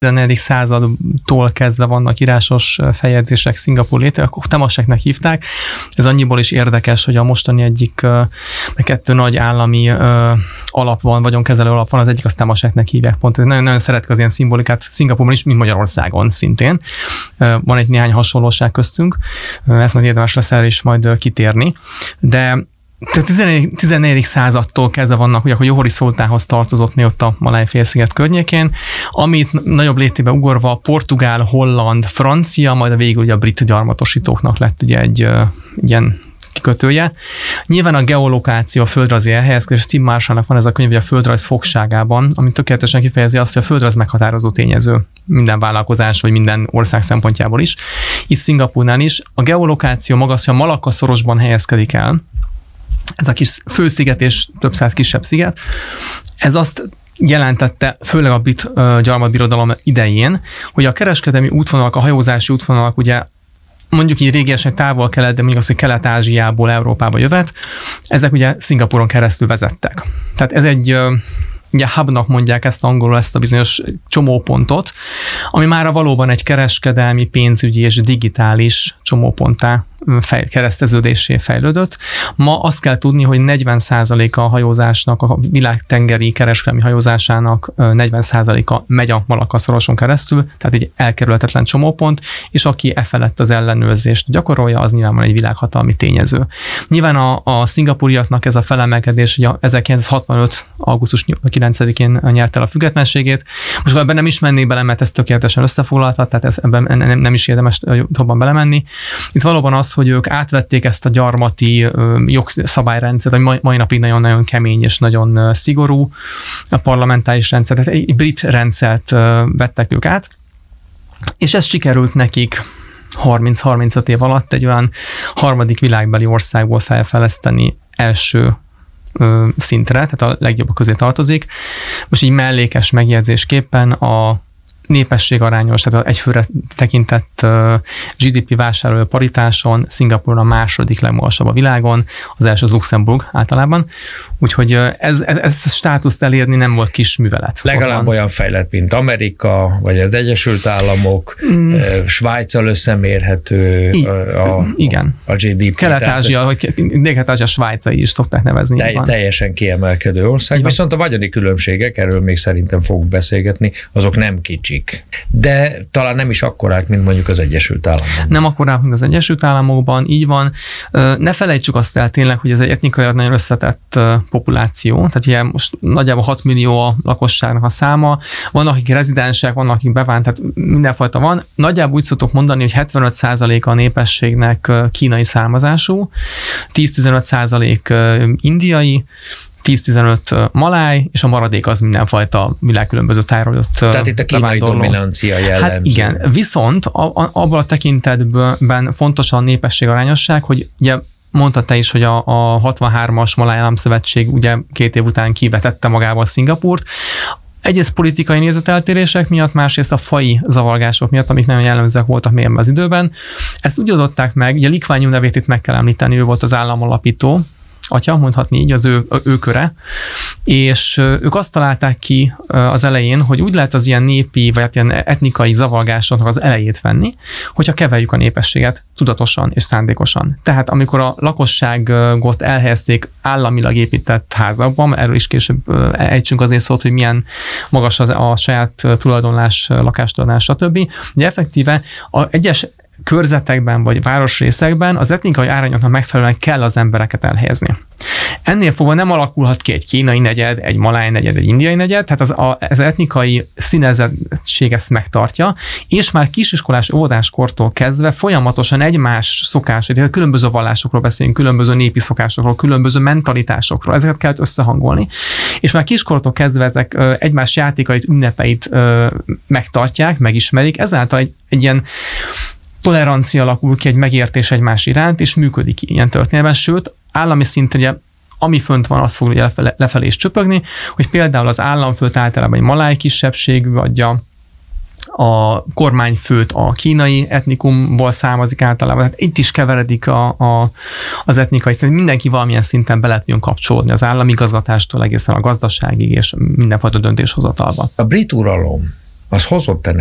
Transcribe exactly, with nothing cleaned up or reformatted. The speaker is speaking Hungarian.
tizenegyedik századtól kezdve vannak írásos feljegyzések Szingapúr létre, akkor Temasek-nek hívták. Ez annyiból is érdekes, hogy a mostani egyik, meg kettő nagy állami alap van, vagyonkezelő alap van, az egyik az Temasek-nek hívják pont. Nagyon, nagyon szeretik az ilyen szimbolikát Szingapúrban is, mint Magyarországon szintén. Van egy néhány hasonlóság köztünk, ezt majd érdemes lesz el is majd kitérni. De tehát tizennegyedik századtól kezdve vannak, ugye, hogy Johori szultánhoz tartozott még ott a Maláj-félsziget környékén, amit nagyobb léptékben ugorva portugál, holland, francia, majd a végül ugye a brit gyarmatosítóknak lett ugye egy uh, ilyen kikötője. Nyilván a geolokáció, a földrajzi elhelyezkedés, Tim Marshallnak van ez a könyv, hogy a földrajz fogságában, ami tökéletesen kifejezi azt, hogy a földrajz meghatározó tényező minden vállalkozás, vagy minden ország szempontjából is. Itt Szingapúrnál is a geolokáció maga az, hogy a Malakka szorosban helyezkedik el, ez a kis fősziget és több száz kisebb sziget, ez azt jelentette, főleg a brit uh, gyarmatbirodalom idején, hogy a kereskedelmi útvonalak, a hajózási útvonalak ugye mondjuk így régiesen távol-kelet, de mondjuk az, hogy Kelet-Ázsiából Európába jövet, ezek ugye Szingapúron keresztül vezettek. Tehát ez egy uh, ugye hubnak mondják ezt angolul, ezt a bizonyos csomópontot, ami már valóban egy kereskedelmi, pénzügyi és digitális csomóponttá fej, kereszteződésé fejlődött. Ma azt kell tudni, hogy negyven százaléka a hajózásnak, a világtengeri kereskedelmi hajózásának negyven százaléka megy a Malakka szoroson keresztül, tehát egy elkerülhetetlen csomópont, és aki e felett az ellenőrzést gyakorolja, az nyilván egy világhatalmi tényező. Nyilván a, a szingapúriaknak ez a felemelkedés, hogy ezerkilencszázhatvanöt. augusztus kilencedikén nyerte el a függetlenségét. Most ebben nem is mennék bele, mert ez tökéletesen összefoglalta, tehát ez, ebben nem, nem is érdemes jobban belemenni. Itt valóban az, hogy ők átvették ezt a gyarmati jogszabályrendszert, ami mai, mai napig nagyon-nagyon kemény és nagyon szigorú, a parlamentáris rendszer, tehát egy brit rendszert vettek ők át, és ez sikerült nekik harminc-harmincöt év alatt egy olyan harmadik világbeli országból felfejleszteni első szintre, tehát a legjobbak közé tartozik. Most így mellékes megjegyzésképpen a népesség arányos, tehát egyfőre tekintett gé dé pé vásároló paritáson Szingapúr a második legmagasabb a világon, az első az Luxemburg általában, úgyhogy ez, ez, ez a státuszt elérni nem volt kis művelet. Legalább olyan fejlett, mint Amerika, vagy az Egyesült Államok, mm. Svájccal összemérhető I, a, igen. a gé dé pé. Kelet-Ázsia, vagy Dél-Kelet-Ázsia svájcai is szokták nevezni. Te, teljesen kiemelkedő ország, igen. Viszont a vagyoni különbségek, erről még szerintem fogunk beszélgetni, azok nem kicsik. De talán nem is akkorák, mint mondjuk az Egyesült Államokban. Nem akkorák, mint az Egyesült Államokban, így van. Ne felejtsük azt el tényleg, hogy ez egy etnikai nagyon összetett populáció, tehát ilyen most nagyjából hat millió a lakosságnak a száma, vannak akik rezidensek, vannak akik bevánt, tehát mindenfajta van. Nagyjából úgy szoktuk mondani, hogy hetvenöt százaléka a népességnek kínai származású, tíz-tizenöt százalék indiai, tíz-tizenöt maláj, és a maradék az mindenfajta világ különböző tájról jött. Tehát itt a kínai dominancia jellemző. Hát igen, viszont abban a tekintetben fontos a népesség arányosság, hogy ugye mondtad te is, hogy a, a hatvanhármas Maláj Államszövetség ugye két év után kivetette magából Szingapúrt. Egyrészt politikai nézeteltérések miatt, másrészt a faji zavargások miatt, amik nagyon jellemzőek voltak még ebben az időben. Ezt úgy adották meg, ugye Lee Kuan Yew nevét itt meg kell említeni, ő volt az államalapító, atya, mondhatni így, az ő, ő köre, és ők azt találták ki az elején, hogy úgy lehet az ilyen népi, vagy ilyen etnikai zavargásoknak az elejét venni, hogyha keveljük a népességet tudatosan és szándékosan. Tehát amikor a lakosságot elhelyezték államilag épített házakban, erről is később ejtsünk azért szót, hogy milyen magas az a saját tulajdonlás, lakástulajdonlás, stb. Ugye effektíve a egyes körzetekben vagy városrészekben az etnikai arányoknak megfelelően kell az embereket elhelyezni. Ennél fogva nem alakulhat ki egy kínai negyed, egy maláj negyed, egy indiai negyed, tehát az, a, ez az etnikai színezettség ezt megtartja, és már kisiskolás óvodáskortól kezdve folyamatosan egymás szokásait, tehát különböző vallásokról beszélünk, különböző népi szokásokról, különböző mentalitásokról, ezeket kell összehangolni, és már kiskortól kezdve ezek ö, egymás játékait, ünnepeit ö, megtartják, megismerik, ezáltal egy, egy ilyen tolerancia alakul ki, egy megértés egymás iránt, és működik ilyen történetben, sőt, állami szinten ugye, ami fönt van, az fog ugye lefele, lefelé is csöpögni, hogy például az államfőt általában egy maláj kisebbségű adja, a kormányfőt a kínai etnikumból származik általában, tehát itt is keveredik a, a, az etnikai szint, mindenki valamilyen szinten bele tudjon kapcsolódni az állami igazgatástól egészen a gazdaságig és mindenfajta döntéshozatalba. A brit uralom az hozott